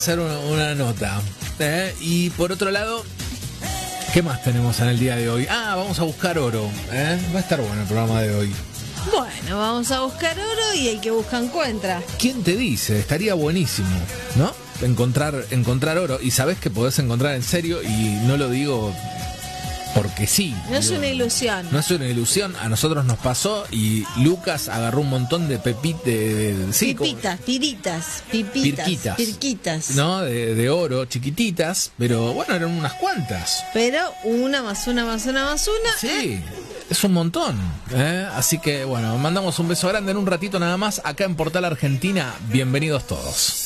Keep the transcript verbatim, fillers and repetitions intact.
Hacer una, una nota. ¿eh? Y por otro lado, ¿qué más tenemos en el día de hoy? Ah, vamos a buscar oro. ¿eh? Va a estar bueno el programa de hoy. Bueno, vamos a buscar oro y el que busca encuentra. ¿Quién te dice? Estaría buenísimo, ¿no? Encontrar, encontrar oro. Y sabés que podés encontrar en serio, y no lo digo porque sí. No es digo, una ilusión. No es una ilusión. A nosotros nos pasó y Lucas agarró un montón de pepitas. De, de, sí, Pipitas, como, piritas, pipitas, pirquitas. pirquitas. ¿no? De, de oro, chiquititas. Pero bueno, eran unas cuantas. Pero una más una más una más una. Sí. ¿eh? Es un montón, ¿eh? Así que bueno, mandamos un beso grande en un ratito nada más acá en Portal Argentina. Bienvenidos todos.